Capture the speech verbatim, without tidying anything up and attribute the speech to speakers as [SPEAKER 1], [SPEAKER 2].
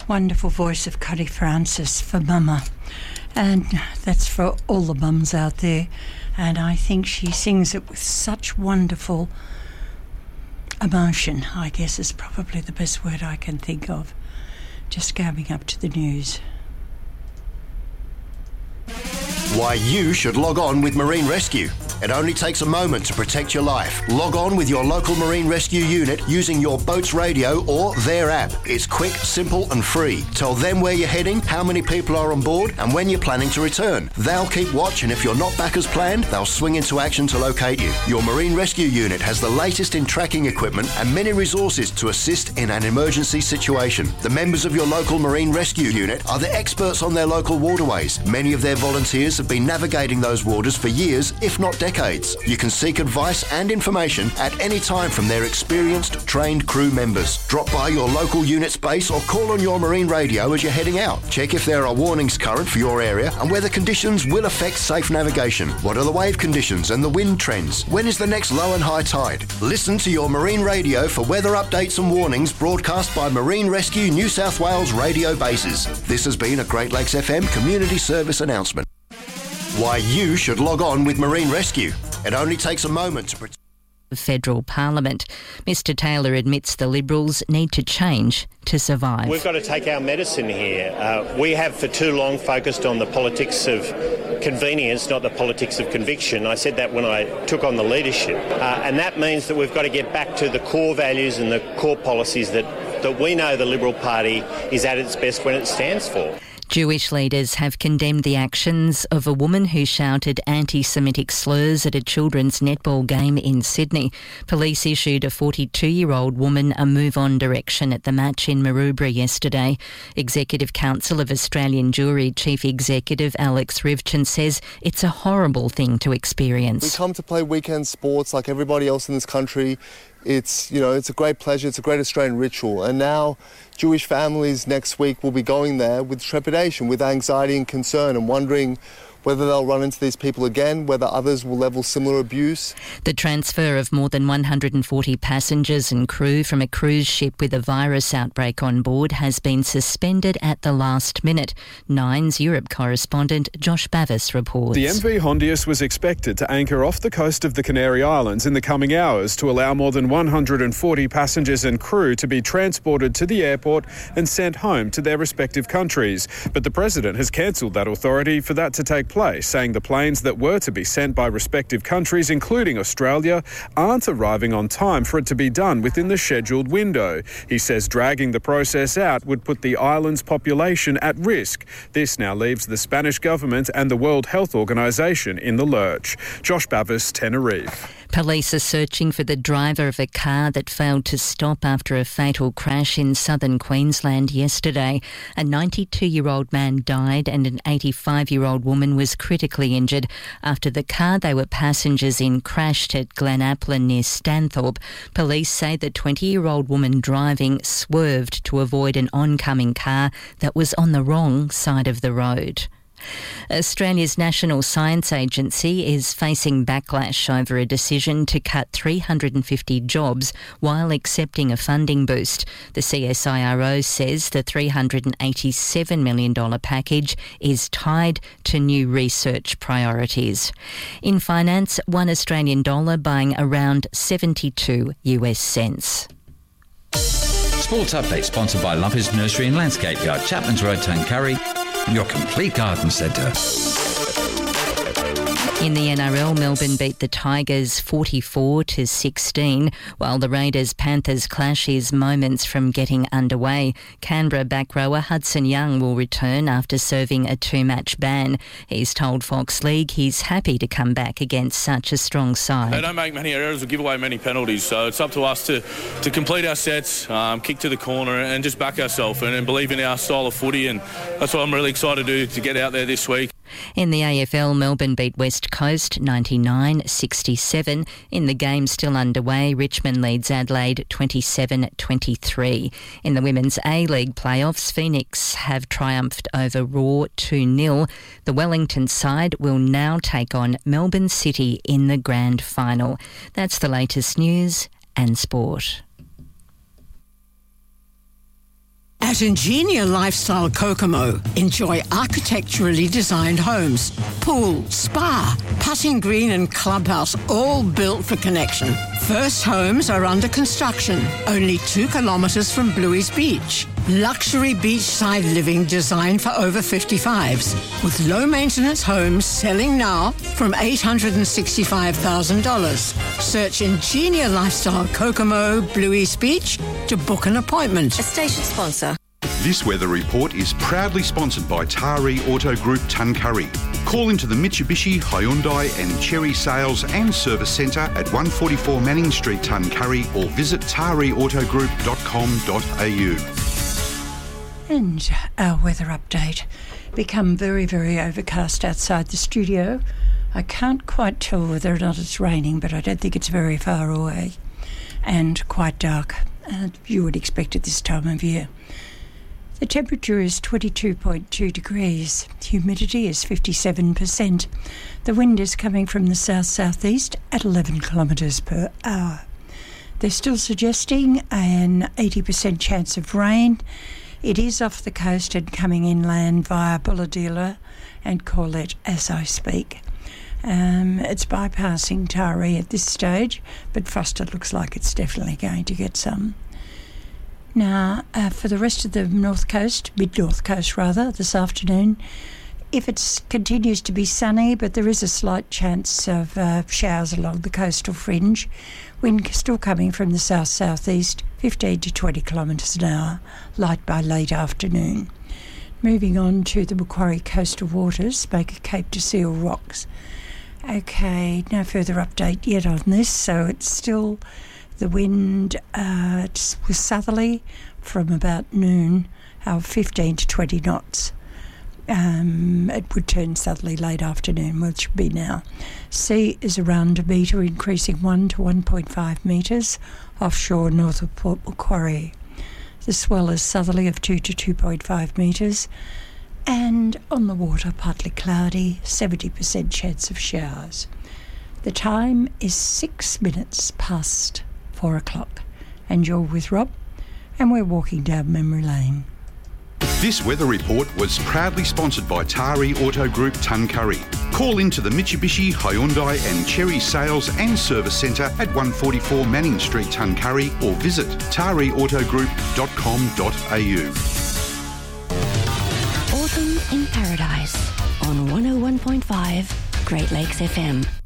[SPEAKER 1] Wonderful voice of Connie Francis for Mama. And that's for all the mums out there. And I think she sings it with such wonderful emotion, I guess is probably the best word I can think of. Just going up to the news.
[SPEAKER 2] Why you should log on with Marine Rescue. It only takes a moment to protect your life. Log on with your local Marine Rescue unit using your boat's radio or their app. It's quick, simple and free. Tell them where you're heading, how many people are on board and when you're planning to return. They'll keep watch, and if you're not back as planned, they'll swing into action to locate you. Your Marine Rescue unit has the latest in tracking equipment and many resources to assist in an emergency situation. The members of your local Marine Rescue unit are the experts on their local waterways. Many of their volunteers have been navigating those waters for years, if not decades. You can seek advice and information at any time from their experienced, trained crew members. Drop by your local unit's base or call on your marine radio as you're heading out. Check if there are warnings current for your area and whether conditions will affect safe navigation. What are the wave conditions and the wind trends? When is the next low and high tide? Listen to your marine radio for weather updates and warnings broadcast by Marine Rescue New South Wales radio bases. This has been a Great Lakes F M community service announcement. Why you should log on with Marine Rescue. It only takes a moment to protect
[SPEAKER 3] Federal Parliament. Mister Taylor admits the Liberals need to change to survive.
[SPEAKER 4] We've got to take our medicine here. Uh, we have for too long focused on the politics of convenience, not the politics of conviction. I said that when I took on the leadership. Uh, and that means that we've got to get back to the core values and the core policies that, that we know the Liberal Party is at its best when it stands for.
[SPEAKER 3] Jewish leaders have condemned the actions of a woman who shouted anti-Semitic slurs at a children's netball game in Sydney. Police issued a forty-two-year-old woman a move-on direction at the match in Maroubra yesterday. Executive Council of Australian Jewry Chief Executive Alex Rivchin says it's a horrible thing to experience.
[SPEAKER 5] We come to play weekend sports like everybody else in this country. It's, you know, it's a great pleasure. It's a great Australian ritual. And now Jewish families next week will be going there with trepidation, with anxiety and concern and wondering whether they'll run into these people again, whether others will level similar abuse.
[SPEAKER 3] The transfer of more than one hundred forty passengers and crew from a cruise ship with a virus outbreak on board has been suspended at the last minute. Nine's Europe correspondent Josh Bavis reports.
[SPEAKER 6] The M V Hondius was expected to anchor off the coast of the Canary Islands in the coming hours to allow more than one hundred forty passengers and crew to be transported to the airport and sent home to their respective countries. But the President has cancelled that authority for that to take place. Place, saying the planes that were to be sent by respective countries, including Australia, aren't arriving on time for it to be done within the scheduled window. He says dragging the process out would put the island's population at risk. This now leaves the Spanish government and the World Health Organization in the lurch. Josh Bavis, Tenerife.
[SPEAKER 3] Police are searching for the driver of a car that failed to stop after a fatal crash in southern Queensland yesterday. A ninety-two-year-old man died and an eighty-five-year-old woman was critically injured after the car they were passengers in crashed at Glen Applin near Stanthorpe. Police say the twenty-year-old woman driving swerved to avoid an oncoming car that was on the wrong side of the road. Australia's National Science Agency is facing backlash over a decision to cut three hundred fifty jobs while accepting a funding boost. The C S I R O says the three hundred eighty-seven million dollars package is tied to new research priorities. In finance, one Australian dollar buying around seventy-two U S cents.
[SPEAKER 7] Sports Update sponsored by Lumpy's Nursery and Landscape Yard, Chapman's Road, Tuncurry. Your complete garden centre.
[SPEAKER 3] In the N R L, Melbourne beat the Tigers forty-four to sixteen, while the Raiders-Panthers clash is moments from getting underway. Canberra back rower Hudson Young will return after serving a two-match ban. He's told Fox League he's happy to come back against such a strong side.
[SPEAKER 8] They don't make many errors or give away many penalties, so it's up to us to, to complete our sets, um, kick to the corner and just back ourselves and, and believe in our style of footy, and that's what I'm really excited to do, to get out there this week.
[SPEAKER 3] In the A F L, Melbourne beat West Coast ninety-nine sixty-seven. In the game still underway, Richmond leads Adelaide twenty-seven twenty-three. In the Women's A-League playoffs, Phoenix have triumphed over Raw two nil. The Wellington side will now take on Melbourne City in the grand final. That's the latest news and sport.
[SPEAKER 9] At At Ingenia Lifestyle Kokomo, enjoy architecturally designed homes, pool, spa, putting green and clubhouse, all built for connection. First homes are under construction, only two kilometres from Bluey's Beach. Luxury beachside living designed for over fifty-fives, with low-maintenance homes selling now from eight hundred sixty-five thousand dollars. Search Ingenia Lifestyle Kokomo, Bluey's Beach to book an appointment.
[SPEAKER 10] A station sponsor.
[SPEAKER 11] This weather report is proudly sponsored by Tari Auto Group Tuncurry. Call into the Mitsubishi, Hyundai and Chery Sales and Service Centre at one forty-four Manning Street, Tuncurry, or visit tari auto group dot com dot a u.
[SPEAKER 1] And our weather update. Become very, very overcast outside the studio. I can't quite tell whether or not it's raining, but I don't think it's very far away. And quite dark, uh, you would expect at this time of year. The temperature is twenty-two point two degrees. Humidity is fifty-seven percent. The wind is coming from the south-southeast at eleven kilometres per hour. They're still suggesting an eighty percent chance of rain. It is off the coast and coming inland via Bulahdelah and Corlett as I speak. Um, it's bypassing Taree at this stage, but Foster looks like it's definitely going to get some. Now, uh, for the rest of the north coast, mid-north coast rather, this afternoon, if it continues to be sunny, but there is a slight chance of uh, showers along the coastal fringe, wind still coming from the south-southeast, fifteen to twenty kilometres an hour, light by late afternoon. Moving on to the Macquarie coastal waters, Baker Cape to Seal Rocks. Okay, no further update yet on this, so it's still the wind uh, was southerly from about noon, uh, fifteen to twenty knots. Um, it would turn southerly late afternoon, which would be now. Sea is around a metre, increasing one to one point five metres offshore north of Port Macquarie. The swell is southerly of two to two point five metres, and on the water partly cloudy, seventy percent chance of showers. The time is six minutes past four o'clock, and you're with Rob, and we're walking down memory lane.
[SPEAKER 11] This weather report was proudly sponsored by Tari Auto Group Tuncurry. Call into the Mitsubishi, Hyundai and Chery Sales and Service Centre at one forty-four Manning Street, Tuncurry, or visit tari auto group dot com dot a u.
[SPEAKER 10] Autumn in Paradise on one oh one point five Great Lakes F M.